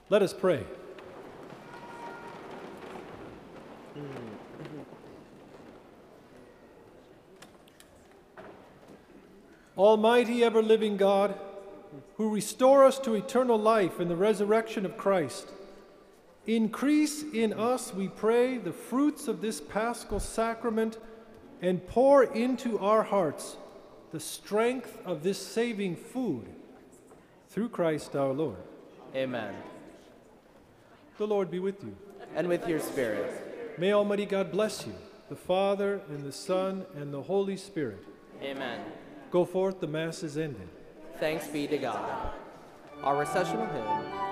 Let us pray. Almighty, ever-living God, who restore us to eternal life in the resurrection of Christ, increase in us, we pray, the fruits of this Paschal sacrament and pour into our hearts the strength of this saving food. Through Christ our Lord. Amen. The Lord be with you. And with your spirit. May Almighty God bless you, the Father, and the Son, and the Holy Spirit. Amen. Go forth, the Mass is ended. Thanks be to God. Our recessional hymn